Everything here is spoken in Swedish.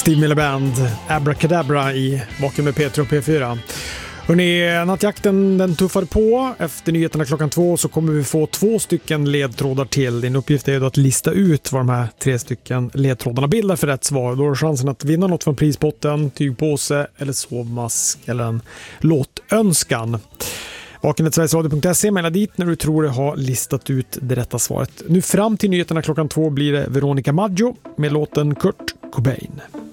Steve Miller Band, Abracadabra i Vaken med Petro och P4. Hörrni, nattjakten den tuffar på. Efter nyheterna 2:00 så kommer vi få 2 stycken ledtrådar till. Din uppgift är då att lista ut vad de här 3 stycken ledtrådarna bildar för rätt svar. Då har du chansen att vinna något från prisbotten, tygpåse eller sovmask eller en låtönskan. Vaken@sverigesradio.se, mejla dit när du tror du har listat ut det rätta svaret. Nu fram till nyheterna 2:00 blir det Veronica Maggio med låten Kurt Cobain.